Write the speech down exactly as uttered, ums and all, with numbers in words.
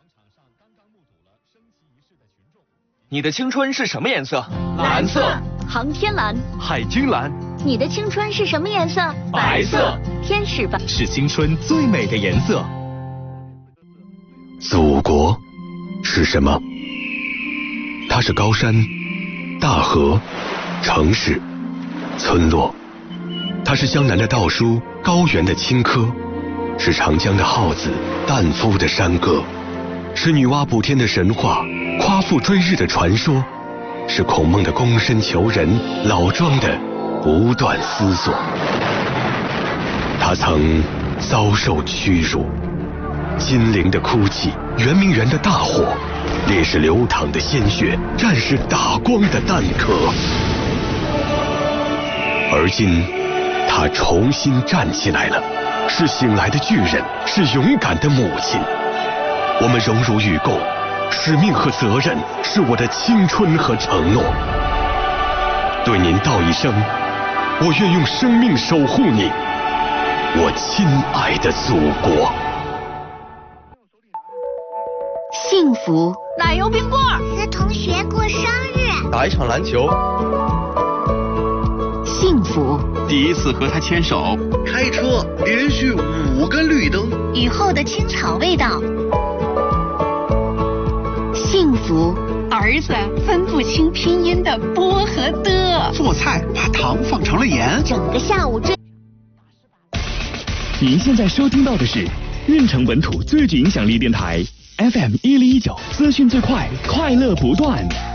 你的青春是什么颜色？ 蓝色。 航天蓝。 海军蓝。 你的青春是什么颜色？ 白色。 天使白是青春最美的颜色。 祖国是什么？它是高山、大河、城市、村落。它是江南的稻菽，高原的青稞，是长江的浩子，旦夫的山歌，是女娲补天的神话，夸父追日的传说，是孔孟的躬身求人，老庄的不断思索。他曾遭受屈辱，金陵的哭泣，圆明园的大火，烈士流淌的鲜血，战士打光的弹壳。而今他重新站起来了，是醒来的巨人，是勇敢的母亲。我们荣辱与共，使命和责任是我的青春和承诺。对您道一声，我愿用生命守护你，我亲爱的祖国。 幸福。 奶油冰棍儿。 和同学过生日。 打一场篮球。 幸福。 第一次和他牵手。 开车连续五个绿灯。 雨后的青草味道。 幸福。 儿子分不清拼音的波和的。 做菜把糖放成了盐。 整个下午追。 您现在收听到的是运城本土最具影响力电台 F M 一零一九，资讯最快，快乐不断。